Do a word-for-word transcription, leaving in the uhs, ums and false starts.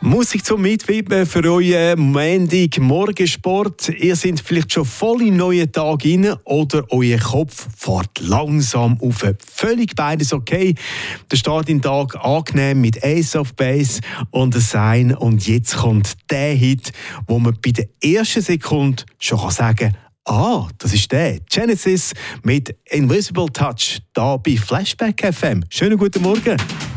Musik zum Mitwippen für euren Montag-Morgensport. Ihr seid vielleicht schon voll im neuen Tag rein oder euer Kopf fährt langsam auf. Völlig beides okay. Der Start in den Tag angenehm mit Ace of Base und ein Sign. Und jetzt kommt der Hit, wo man bei der ersten Sekunde schon sagen kann, ah, das ist der. Genesis mit Invisible Touch, da bei Flashback F M. Schönen guten Morgen.